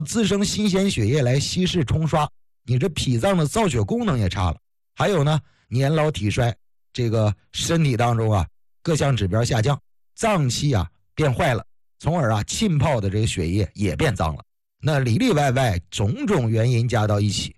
滋生新鲜血液来稀释冲刷，你这脾脏的造血功能也差了。还有呢，年老体衰，这个身体当中啊各项指标下降，脏器啊变坏了，从而啊浸泡的这个血液也变脏了。那里里外外种种原因加到一起，